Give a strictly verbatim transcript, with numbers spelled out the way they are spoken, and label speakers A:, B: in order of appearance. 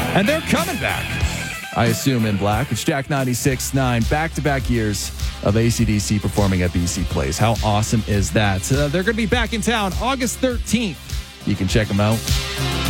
A: And they're coming back, I assume, in black. It's Jack ninety-six point nine, back-to-back years of A C D C performing at B C Place. How awesome is that? Uh, they're going to be back in town August thirteenth. You can check them out